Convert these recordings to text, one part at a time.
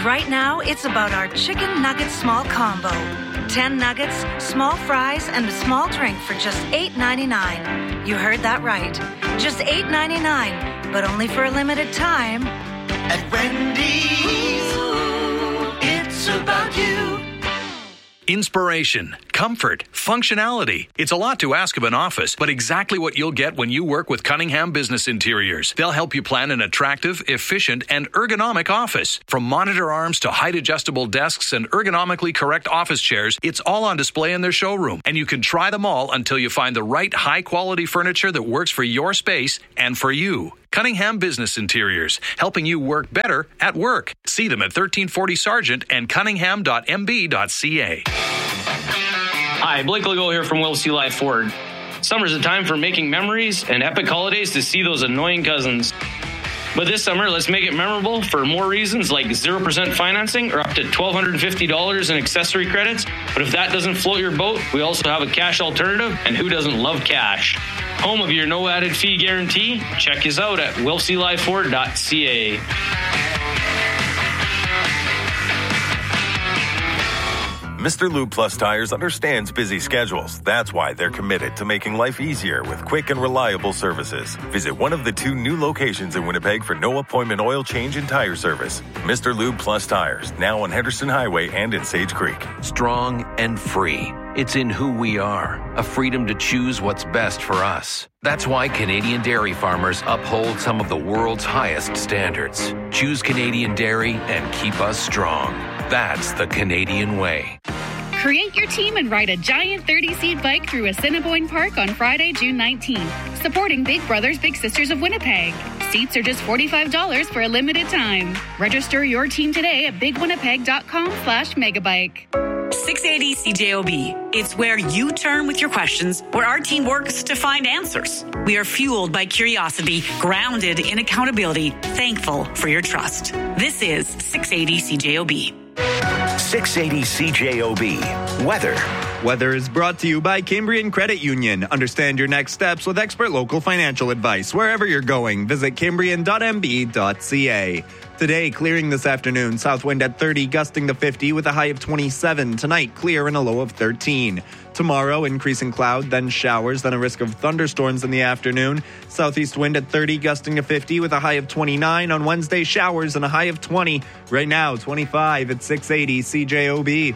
right now it's about our chicken nugget small combo. 10 nuggets, small fries, and a small drink for just $8.99. You heard that right. Just $8.99, but only for a limited time. At Wendy's, it's about you. Inspiration, comfort, functionality. It's a lot to ask of an office, but exactly what you'll get when you work with Cunningham Business Interiors. They'll help you plan an attractive, efficient, and ergonomic office. From monitor arms to height-adjustable desks and ergonomically correct office chairs, it's all on display in their showroom, and you can try them all until you find the right high-quality furniture that works for your space and for you. Cunningham Business Interiors, helping you work better at work. See them at 1340 Sargent and cunningham.mb.ca. Hi, Blake Legault here from Will C. Life Ford. Summer's a time for making memories and epic holidays to see those annoying cousins. But this summer, let's make it memorable for more reasons like 0% financing or up to $1,250 in accessory credits. But if that doesn't float your boat, we also have a cash alternative, and who doesn't love cash? Home of your no added fee guarantee? Check us out at willclifeford.ca. Mr. Lube Plus Tires understands busy schedules. That's why they're committed to making life easier with quick and reliable services. Visit one of the 2 new locations in Winnipeg for no appointment oil change and tire service. Mr. Lube Plus Tires, now on Henderson Highway and in Sage Creek. Strong and free. It's in who we are, a freedom to choose what's best for us. That's why Canadian dairy farmers uphold some of the world's highest standards. Choose Canadian dairy and keep us strong. That's the Canadian way. Create your team and ride a giant 30-seat bike through Assiniboine Park on Friday, June 19th, supporting Big Brothers Big Sisters of Winnipeg. Seats are just $45 for a limited time. Register your team today at bigwinnipeg.com/megabike. 680 CJOB. It's where you turn with your questions, where our team works to find answers. We are fueled by curiosity, grounded in accountability, thankful for your trust. This is 680 CJOB. 680 CJOB. Weather. Weather is brought to you by Cambrian Credit Union. Understand your next steps with expert local financial advice. Wherever you're going, visit cambrian.mb.ca. Today, clearing this afternoon. South wind at 30, gusting to 50 with a high of 27. Tonight, clear and a low of 13. Tomorrow, increasing cloud, then showers, then a risk of thunderstorms in the afternoon. Southeast wind at 30, gusting to 50 with a high of 29. On Wednesday, showers and a high of 20. Right now, 25 at 680 CJOB.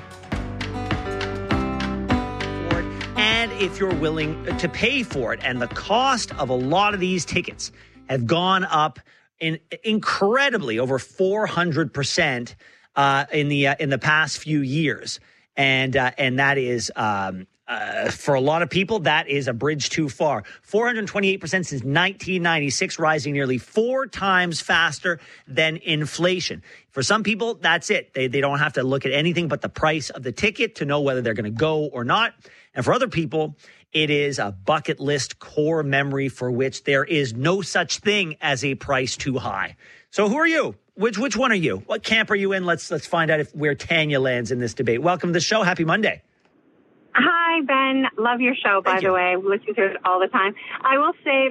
And if you're willing to pay for it, and the cost of a lot of these tickets have gone up incredibly, over 400% in the past few years, and that is for a lot of people, that is a bridge too far. 428% since 1996, rising nearly 4 times faster than inflation. For some people, that's it. They don't have to look at anything but the price of the ticket to know whether they're going to go or not. And for other people, it is a bucket list core memory for which there is no such thing as a price too high. So who are you? Which one are you? What camp are you in? Let's find out where Tanya lands in this debate. Welcome to the show. Happy Monday. Hi, Ben. Love your show, by the way. Listen to it all the time. I will say,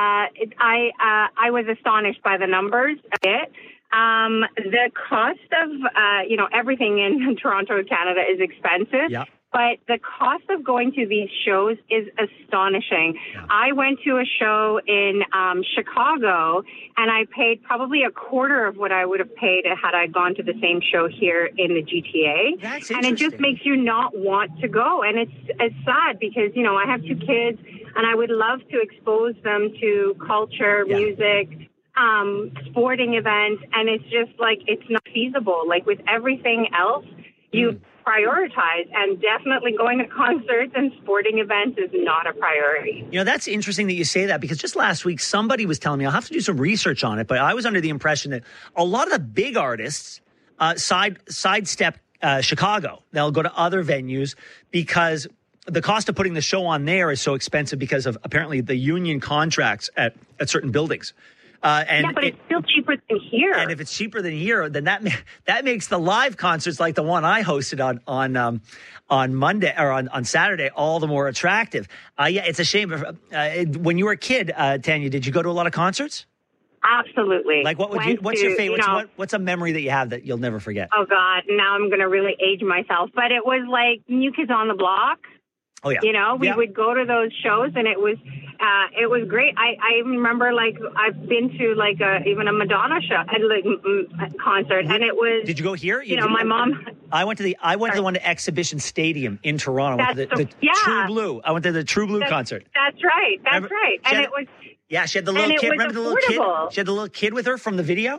I was astonished by the numbers a bit. The cost of, everything in Toronto, Canada is expensive. Yeah. But the cost of going to these shows is astonishing. Yeah. I went to a show in Chicago, and I paid probably a quarter of what I would have paid had I gone to the same show here in the GTA. That's and it just makes you not want to go. And it's sad because, I have 2 kids, and I would love to expose them to culture, music, sporting events, and it's just it's not feasible. Like with everything else, you prioritize, and definitely going to concerts and sporting events is not a priority. That's interesting that you say that, because just last week somebody was telling me, I'll have to do some research on it, but I was under the impression that a lot of the big artists sidestep Chicago. They'll go to other venues because the cost of putting the show on there is so expensive because of apparently the union contracts at certain buildings. But it's still cheaper than here. And if it's cheaper than here, then that makes the live concerts like the one I hosted on Monday or on Saturday all the more attractive. It's a shame. When you were a kid, Tanya, did you go to a lot of concerts? Absolutely. Like, what's your favorite? What's a memory that you have that you'll never forget? Oh, God. Now I'm going to really age myself. But it was like New Kids on the Block. Oh, yeah. You know, we would go to those shows, and it was great. I remember, like, I've been to, like, even a Madonna show, concert, and it was... Did you go here? My mom... I went to the one at Exhibition Stadium in Toronto. I went to the True Blue. I went to the True Blue concert. That's right. And it was... Yeah, she had the little kid. Remember the little kid? She had the little kid with her from the video?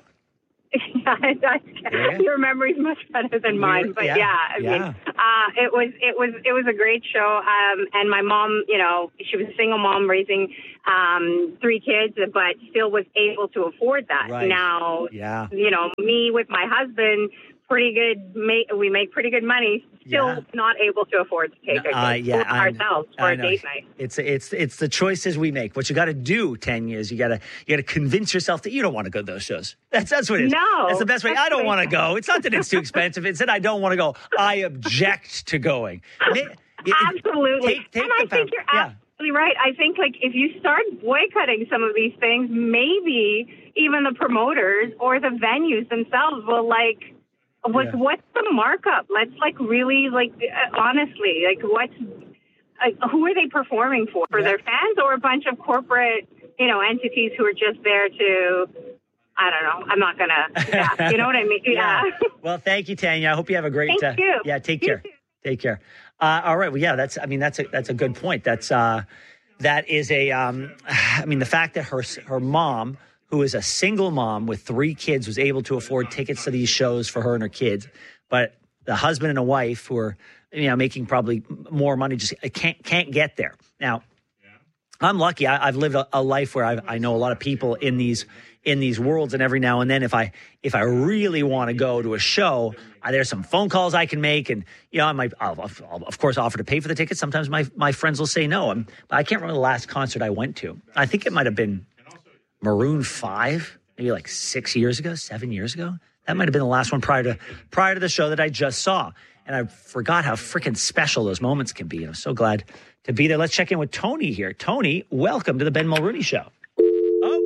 Your memory's much better than mine, but I mean, it was a great show. And my mom, you know, she was a single mom raising 3 kids, but still was able to afford that. Right. Now, you know, me with my husband, we make pretty good money. Still not able to afford to take ourselves for a date night. It's the choices we make. What you got to do, 10 years, you got to convince yourself that you don't want to go to those shows. That's what it is. No, that's the best way. I don't want to go. It's not that it's too expensive. It's that I don't want to go. I object to going. Absolutely. I think you're absolutely right. I think, like, if you start boycotting some of these things, maybe even the promoters or the venues themselves will, like, what's the markup? Let's, like, really, like, honestly, like, who are they performing for? For their fans or a bunch of corporate, you know, entities who are just there to, I don't know. I'm not going to, you know what I mean? Yeah. Well, thank you, Tanya. I hope you have a great, thank you. Yeah, take care. Take care. All right. Well, yeah, that's a good point. That is the fact that her mom, who is a single mom with 3 kids, was able to afford tickets to these shows for her and her kids. But the husband and a wife who are, you know, making probably more money just can't get there. Now, I'm lucky. I've lived a life where I know a lot of people in these worlds, and every now and then, if I really want to go to a show, there's some phone calls I can make, and you know, I'll of course offer to pay for the tickets. Sometimes my friends will say no. But I can't remember the last concert I went to. I think it might have been Maroon 5, maybe like 7 years ago. That might have been the last one prior to the show that I just saw. And I forgot how freaking special those moments can be. And I'm so glad to be there. Let's check in with Tony here. Tony, welcome to the Ben Mulrooney Show. Oh,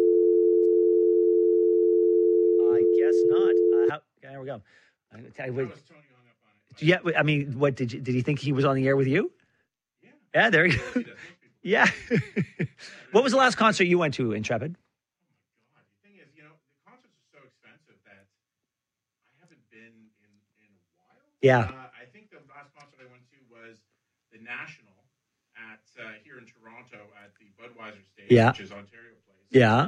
I guess not. There we go. Yeah, I mean, what did you think he was on the air with you? Yeah, there you go. Yeah. What was the last concert you went to, Intrepid? Yeah. I think the last concert I went to was the National at here in Toronto at the Budweiser Stadium, which is Ontario Place. Yeah.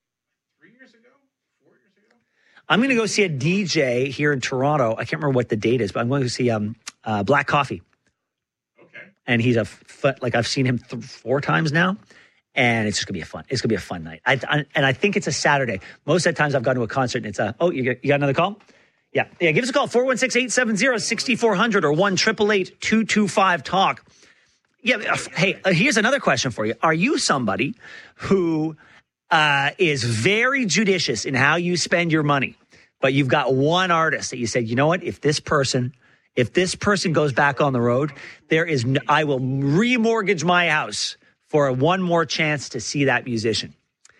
4 years ago. I'm going to go see a DJ here in Toronto. I can't remember what the date is, but I'm going to see Black Coffee. Okay. And he's I've seen him 4 times now, and it's just going to be fun. It's going to be a fun night. And I think it's a Saturday. Most of the times I've gone to a concert and it's you got another call? Yeah, give us a call, 416-870-6400 or 1-888-225-TALK. Yeah, hey, here's another question for you. Are you somebody who is very judicious in how you spend your money, but you've got one artist that you said, you know what, if this person goes back on the road, I will remortgage my house for one more chance to see that musician?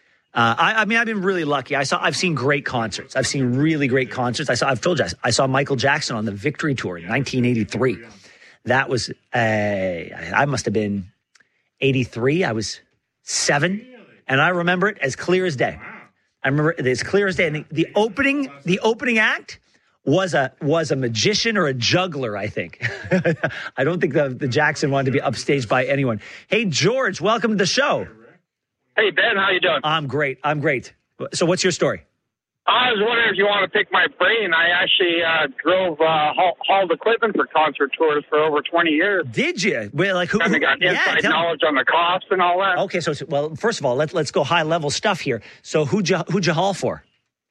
I mean, I've been really lucky. I've seen great concerts. I've seen really great concerts. I've told you, I saw Michael Jackson on the Victory Tour in 1983. That was, I must have been 83. I was 7, and I remember it as clear as day. I remember it as clear as day. And the opening act was a magician or a juggler, I think. I don't think the Jackson wanted to be upstaged by anyone. Hey, George, welcome to the show. Hey, Ben, how you doing? I'm great. So what's your story? I was wondering if you want to pick my brain. I actually drove hauled equipment for concert tours for over 20 years. Did you? Well, like who got inside knowledge on the costs and all that. Okay, so well, first of all, let's go high level stuff here. So who'd you haul for?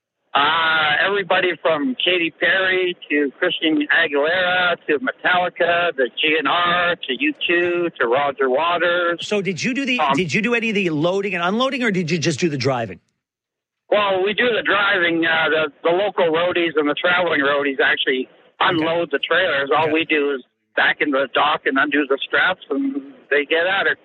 Everybody from Katy Perry to Christina Aguilera to Metallica to GNR to U2 to Roger Waters. So did you do any of the loading and unloading, or did you just do the driving? Well, we do the driving. The local roadies and the traveling roadies actually unload the trailers. All we do is back into the dock and undo the straps, and they get at it.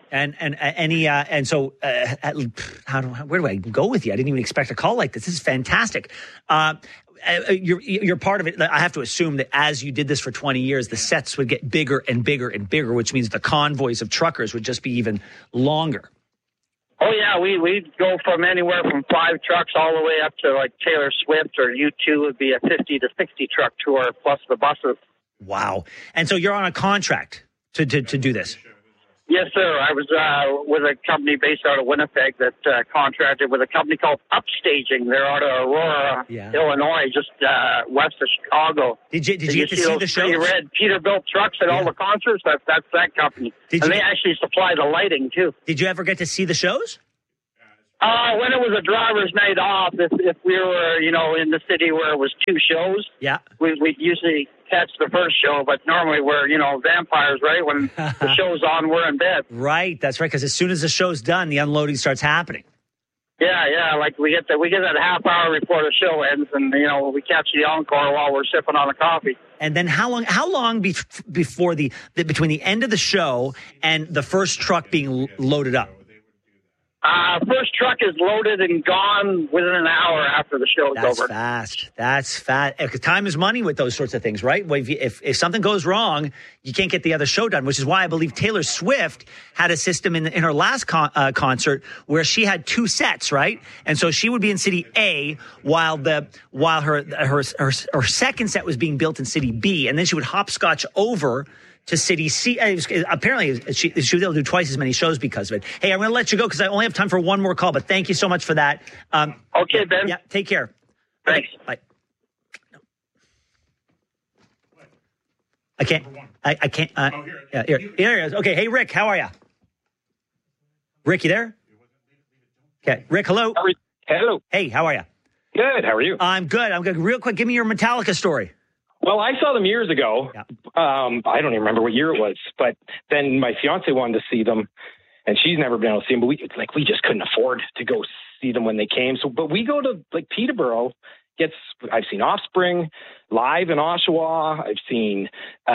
Where do I go with you? I didn't even expect a call like this. This is fantastic. You're part of it. I have to assume that as you did this for 20 years, the sets would get bigger and bigger and bigger, which means the convoys of truckers would just be even longer. Oh, yeah, we'd go from anywhere from 5 trucks all the way up to like Taylor Swift or U2 would be a 50 to 60 truck tour plus the buses. Wow. And so you're on a contract to do this? Yes, sir. I was with a company based out of Winnipeg that contracted with a company called Upstaging. They're out of Aurora, Illinois, just west of Chicago. Did you get to see the show? You read Peterbilt trucks at all the concerts? That's that company. They actually supply the lighting, too. Did you ever get to see the shows? When it was a driver's night off, if we were, in the city where it was 2 shows, we'd usually catch the first show, but normally we're, vampires, right? When the show's on, we're in bed. Right, that's right, because as soon as the show's done, the unloading starts happening. Yeah, like we get that half hour before the show ends, and, we catch the encore while we're sipping on a coffee. And then how long before between the end of the show and the first truck being loaded up? First truck is loaded and gone within an hour after the show is over. That's fast. Because time is money with those sorts of things, right? If something goes wrong, you can't get the other show done, which is why I believe Taylor Swift had a system in her last concert where she had 2 sets, right? And so she would be in City A while her second set was being built in City B, and then she would hopscotch over to City C. Apparently, she was able to do twice as many shows because of it. Hey, I'm going to let you go because I only have time for one more call, but thank you so much for that. Okay, Ben. Yeah, take care. Thanks. Bye. I can't. Here he is. Okay, hey, Rick, how are you? Rick, you there? Okay, Rick, hello. Hello. Hey, how are you? Good, how are you? I'm good. Real quick, give me your Metallica story. Well, I saw them years ago. Yeah. I don't even remember what year it was, but then my fiance wanted to see them, and she's never been able to see them. But we just couldn't afford to go see them when they came. But we go to Peterborough. I've seen Offspring live in Oshawa. I've seen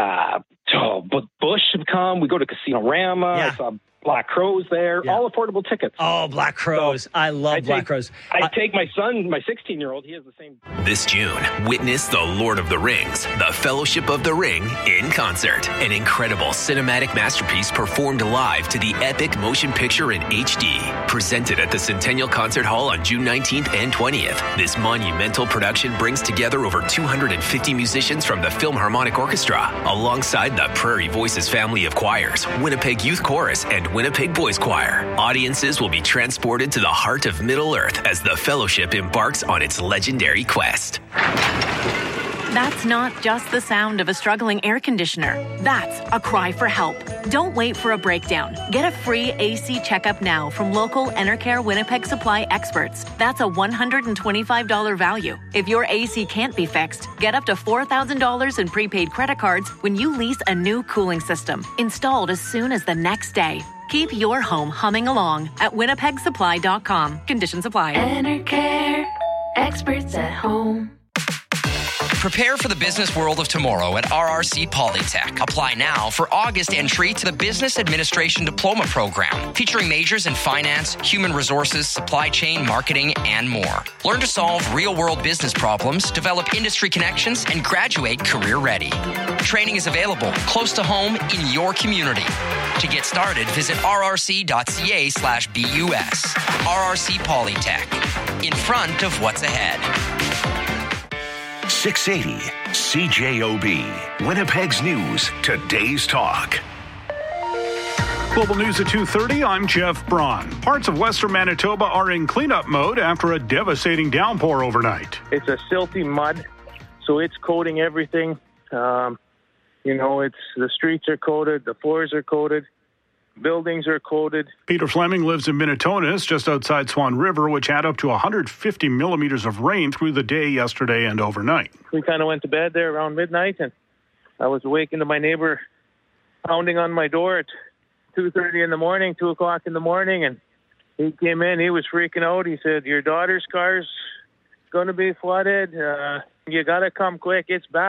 Bush have come. We go to Casino Rama. Yeah. I saw Black Crowes there, all affordable tickets. Oh, Black Crowes. So I love Black Crowes. I take my son, my 16-year-old, he has the same. This June, witness The Lord of the Rings, The Fellowship of the Ring in concert. An incredible cinematic masterpiece performed live to the epic motion picture in HD. Presented at the Centennial Concert Hall on June 19th and 20th. This monumental production brings together over 250 musicians from the Philharmonic Orchestra, alongside the Prairie Voices family of choirs, Winnipeg Youth Chorus, and Winnipeg Boys Choir. Audiences will be transported to the heart of Middle-earth as the Fellowship embarks on its legendary quest. That's not just the sound of a struggling air conditioner. That's a cry for help. Don't wait for a breakdown. Get a free AC checkup now from local Enercare Winnipeg Supply experts. That's a $125 value. If your AC can't be fixed, get up to $4,000 in prepaid credit cards when you lease a new cooling system, installed as soon as the next day. Keep your home humming along at winnipegsupply.com. Conditions apply. Enercare, experts at home. Prepare for the business world of tomorrow at RRC Polytech. Apply now for August entry to the Business Administration Diploma Program, featuring majors in finance, human resources, supply chain, marketing, and more. Learn to solve real-world business problems, develop industry connections, and graduate career-ready. Training is available close to home in your community. To get started, visit rrc.ca/BUS. RRC Polytech. In front of what's ahead. 680 CJOB, Winnipeg's News, today's talk. Global News at 2:30, I'm Jeff Braun. Parts of western Manitoba are in cleanup mode after a devastating downpour overnight. It's a silty mud, so it's coating everything. The streets are coated, the floors are coated. Buildings are coated. Peter Fleming lives in Minitonas, just outside Swan River, which had up to 150 millimeters of rain through the day yesterday and overnight. We kind of went to bed there around midnight, and I was awakened to my neighbor pounding on my door at 2:30 in the morning, 2 o'clock in the morning, and he came in. He was freaking out. He said, "Your daughter's car's going to be flooded. You got to come quick. It's bad."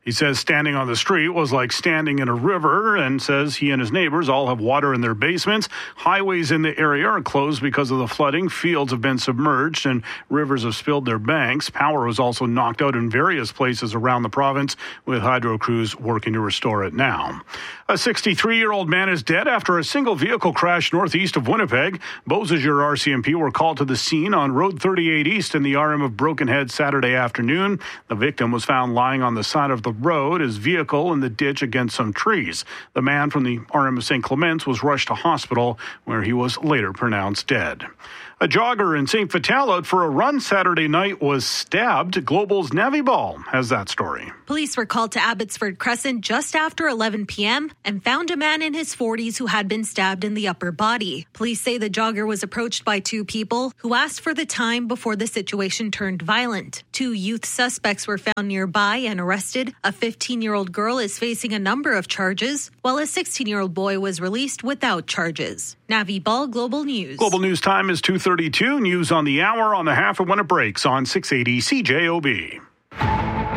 He says standing on the street was like standing in a river, and says he and his neighbors all have water in their basements. Highways in the area are closed because of the flooding. Fields have been submerged and rivers have spilled their banks. Power was also knocked out in various places around the province, with hydro crews working to restore it now. A 63-year-old man is dead after a single vehicle crash northeast of Winnipeg. Beausejour RCMP were called to the scene on Road 38 East in the RM of Broken Head Saturday afternoon. The victim was found lying on the side of the road, his vehicle in the ditch against some trees. The man from the RM of St. Clements was rushed to hospital, where he was later pronounced dead. A jogger in St. Vital out for a run Saturday night was stabbed. Global's Navi Ball has that story. Police were called to Abbotsford Crescent just after 11 p.m. and found a man in his 40s who had been stabbed in the upper body. Police say the jogger was approached by two people who asked for the time before the situation turned violent. Two youth suspects were found nearby and arrested. A 15-year-old girl is facing a number of charges, while a 16-year-old boy was released without charges. Navi Ball, Global News. Global News time is 2:32. News on the hour on the half of when it breaks on 680 CJOB.